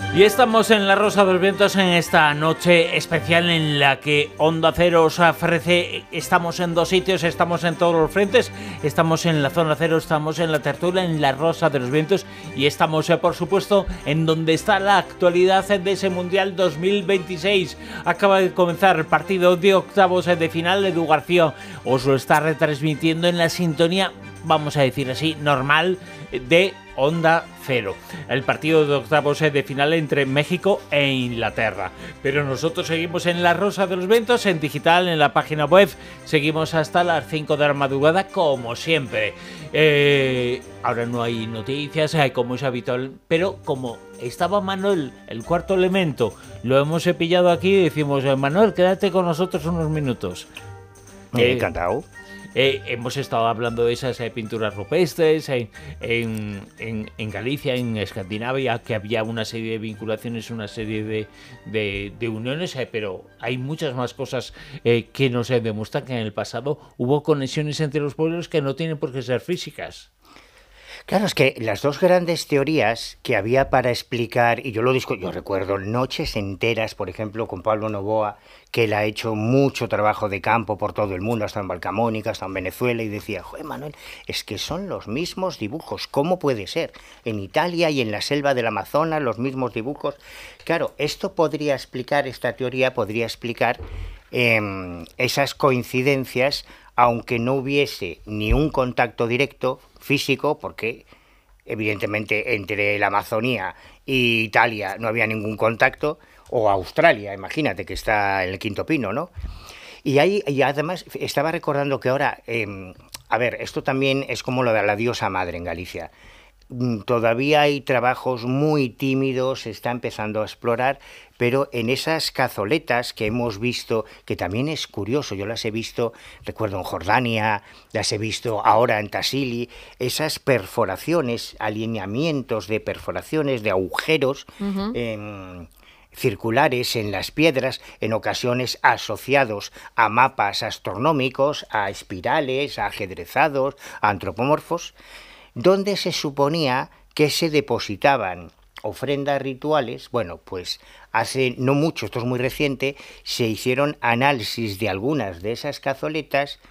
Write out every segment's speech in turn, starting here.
Y estamos en La Rosa de los Vientos en esta noche especial en la que Onda Cero os ofrece. Estamos en dos sitios, estamos en todos los frentes, estamos en la Zona Cero, estamos en la tertulia, en La Rosa de los Vientos y estamos, por supuesto, en donde está la actualidad de ese Mundial 2026. Acaba de comenzar el partido de octavos de final. Edu García os lo está retransmitiendo en la sintonía, vamos a decir así, normal de Onda Cero. El partido de octavos de final entre México e Inglaterra. Pero nosotros seguimos en La Rosa de los Vientos, en digital, en la página web. Seguimos hasta las 5 de la madrugada, como siempre. Ahora no hay noticias, como es habitual, pero como estaba Manuel, el cuarto elemento, lo hemos pillado aquí y decimos: Manuel, quédate con nosotros unos minutos. Encantado. Hemos estado hablando de esas pinturas rupestres en Galicia, en Escandinavia, que había una serie de vinculaciones, una serie de uniones, pero hay muchas más cosas que nos demuestran que en el pasado hubo conexiones entre los pueblos que no tienen por qué ser físicas. Claro, es que las dos grandes teorías que había para explicar, y yo recuerdo noches enteras, por ejemplo, con Pablo Novoa, que él ha hecho mucho trabajo de campo por todo el mundo, hasta en Balcamónica, hasta en Venezuela, y decía: joder, Manuel, es que son los mismos dibujos, ¿cómo puede ser? En Italia y en la selva del Amazonas, los mismos dibujos. Claro, esta teoría podría explicar esas coincidencias, aunque no hubiese ni un contacto directo físico, porque evidentemente entre la Amazonía y Italia no había ningún contacto, o Australia, imagínate, que está en el Quinto Pino, ¿no? Y además estaba recordando que ahora, esto también es como lo de la diosa madre en Galicia. Todavía hay trabajos muy tímidos, se está empezando a explorar, pero en esas cazoletas que hemos visto, que también es curioso, yo las he visto, recuerdo en Jordania, las he visto ahora en Tassili, esas perforaciones, alineamientos de perforaciones, de agujeros circulares en las piedras, en ocasiones asociados a mapas astronómicos, a espirales, a ajedrezados, a antropomorfos, donde se suponía que se depositaban ofrendas rituales. Bueno, pues hace no mucho, esto es muy reciente, se hicieron análisis de algunas de esas cazoletas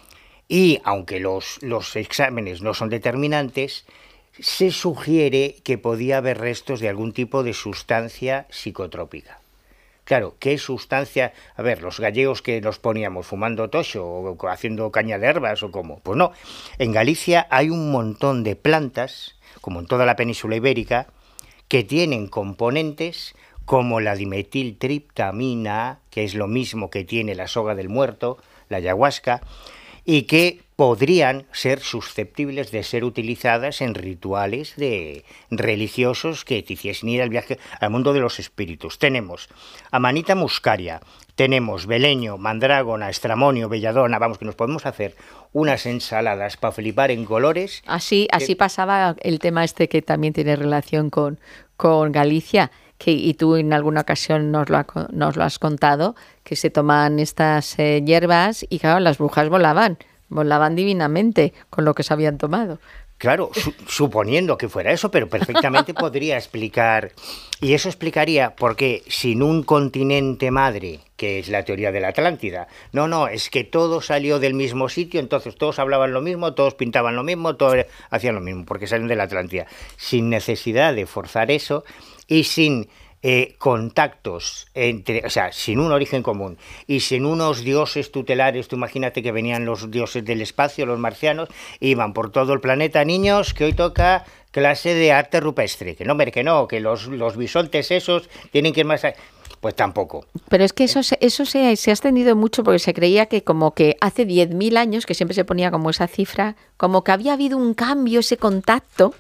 y, aunque los exámenes no son determinantes, se sugiere que podía haber restos de algún tipo de sustancia psicotrópica. Claro, ¿qué sustancia? A ver, los gallegos que nos poníamos fumando tocho o haciendo caña de herbas o cómo. Pues no, en Galicia hay un montón de plantas, como en toda la península ibérica, que tienen componentes como la dimetiltriptamina, que es lo mismo que tiene la soga del muerto, la ayahuasca, y que podrían ser susceptibles de ser utilizadas en rituales religiosos que te hiciesen ir al viaje al mundo de los espíritus. Tenemos Amanita muscaria, tenemos beleño, mandrágona, estramonio, belladona, vamos, que nos podemos hacer unas ensaladas para flipar en colores. Así pasaba el tema este que también tiene relación con Galicia, y tú en alguna ocasión nos lo has contado, que se toman estas hierbas y claro, las brujas volaban divinamente con lo que se habían tomado. Claro, suponiendo que fuera eso, pero perfectamente podría explicar, y eso explicaría por qué sin un continente madre, que es la teoría de la Atlántida, no, es que todo salió del mismo sitio, entonces todos hablaban lo mismo, todos pintaban lo mismo, todos hacían lo mismo, porque salen de la Atlántida, sin necesidad de forzar eso y sin contactos sin un origen común y sin unos dioses tutelares. Tú imagínate que venían los dioses del espacio, los marcianos, iban por todo el planeta: niños, que hoy toca clase de arte rupestre, que los bisontes esos tienen que ir más pues tampoco. Pero es que eso se ha extendido mucho, porque se creía que como que hace 10.000 años, que siempre se ponía como esa cifra, como que había habido un cambio, ese contacto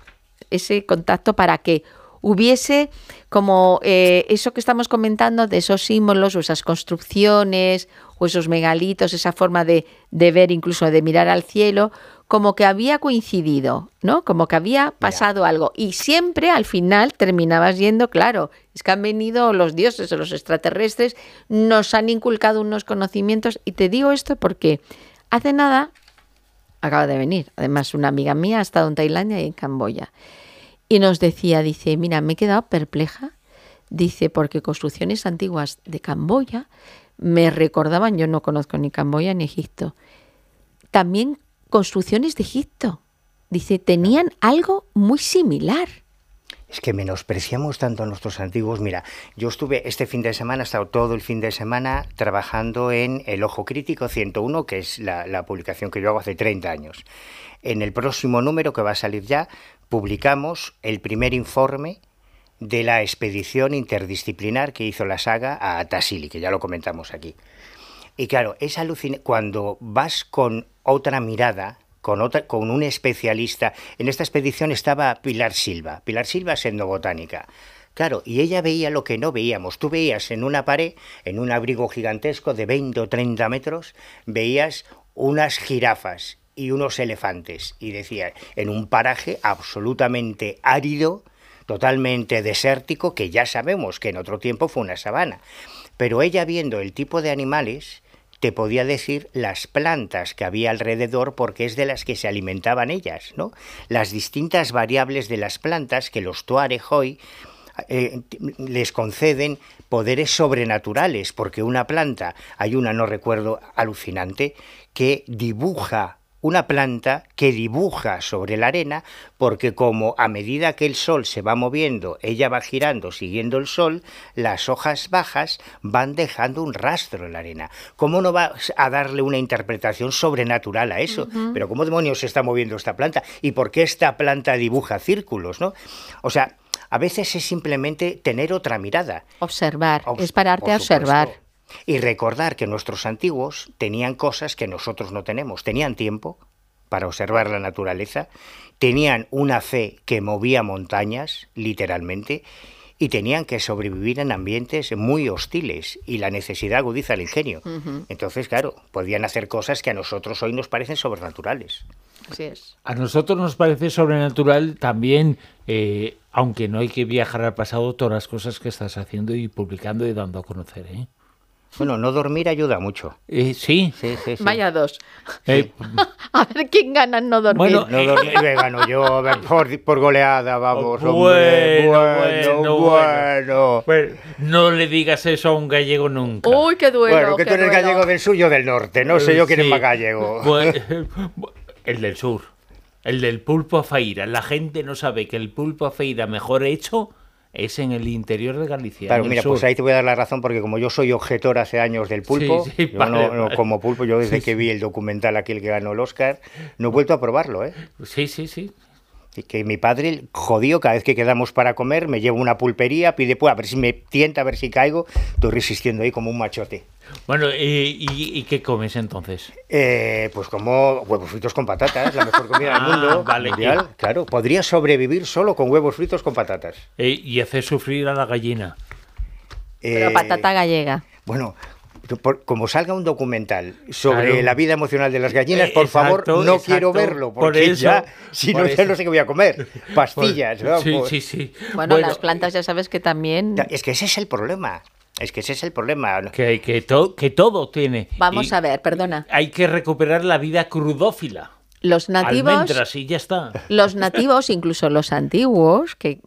para que hubiese como eso que estamos comentando, de esos símbolos o esas construcciones o esos megalitos, esa forma de ver, incluso de mirar al cielo, como que había coincidido, ¿no? Como que había pasado algo. Y siempre al final terminabas yendo, claro, es que han venido los dioses o los extraterrestres, nos han inculcado unos conocimientos. Y te digo esto porque hace nada acaba de venir, además una amiga mía ha estado en Tailandia y en Camboya. Y nos decía, dice, mira, me he quedado perpleja Dice, porque construcciones antiguas de Camboya me recordaban, yo no conozco ni Camboya ni Egipto, también construcciones de Egipto. Dice, tenían algo muy similar. Es que menospreciamos tanto a nuestros antiguos. Mira, yo estuve este fin de semana, he estado todo el fin de semana trabajando en El Ojo Crítico 101, que es la publicación que yo hago hace 30 años. En el próximo número, que va a salir ya, publicamos el primer informe de la expedición interdisciplinar que hizo la Saga a Tassili, que ya lo comentamos aquí. Y claro, es alucinante cuando vas con otra mirada, con un especialista. En esta expedición estaba Pilar Silva es etnobotánica. Claro, y ella veía lo que no veíamos. Tú veías en una pared, en un abrigo gigantesco de 20 o 30 metros, veías unas jirafas y unos elefantes. Y decía, en un paraje absolutamente árido, totalmente desértico, que ya sabemos que en otro tiempo fue una sabana. Pero ella, viendo el tipo de animales, te podía decir las plantas que había alrededor, porque es de las que se alimentaban ellas, ¿no? Las distintas variables de las plantas que los tuareg hoy les conceden poderes sobrenaturales, porque una planta, hay una, no recuerdo, alucinante, que dibuja una planta que dibuja sobre la arena, porque como a medida que el sol se va moviendo, ella va girando siguiendo el sol, las hojas bajas van dejando un rastro en la arena. ¿Cómo no vas a darle una interpretación sobrenatural a eso? Pero ¿cómo demonios se está moviendo esta planta? ¿Y por qué esta planta dibuja círculos, no? O sea, a veces es simplemente tener otra mirada. Observar, es pararte a observar. Y recordar que nuestros antiguos tenían cosas que nosotros no tenemos. Tenían tiempo para observar la naturaleza, tenían una fe que movía montañas, literalmente, y tenían que sobrevivir en ambientes muy hostiles, y la necesidad agudiza el ingenio. Entonces, claro, podían hacer cosas que a nosotros hoy nos parecen sobrenaturales. Así es. A nosotros nos parece sobrenatural también, aunque no hay que viajar al pasado, todas las cosas que estás haciendo y publicando y dando a conocer, ¿eh? Bueno, no dormir ayuda mucho. Sí. Vaya dos. A ver quién gana en no dormir. Bueno, no dormir gano yo, a ver, por goleada, vamos. Bueno. No le digas eso a un gallego nunca. Uy, qué duelo. Bueno, que tú eres gallego del sur, yo del norte. No sé yo quién es más gallego. El del sur. El del pulpo a faíra. La gente no sabe que el pulpo a faíra mejor hecho es en el interior de Galicia. Claro, mira, pues ahí te voy a dar la razón, porque como yo soy objetor hace años del pulpo, yo no como pulpo, yo desde que vi el documental aquel que ganó el Oscar, no he vuelto a probarlo, ¿eh? Sí. Y que mi padre, jodido, cada vez que quedamos para comer, me lleva una pulpería, pide, pues, a ver si me tienta, a ver si caigo, estoy resistiendo ahí como un machote. Bueno, ¿y qué comes entonces? Pues como huevos fritos con patatas, la mejor comida del mundo, vale, mundial. Claro, podría sobrevivir solo con huevos fritos con patatas. Y hacer sufrir a la gallina. Pero patata gallega. Bueno, como salga un documental sobre la vida emocional de las gallinas, por favor, no quiero verlo, porque eso, ya no sé qué voy a comer. Pastillas, vamos. Sí. Bueno, las plantas ya sabes que también... Es que ese es el problema. Que todo tiene. Vamos a ver, perdona. Hay que recuperar la vida crudófila. Los nativos... Almendras y ya está. Los nativos, incluso los antiguos, que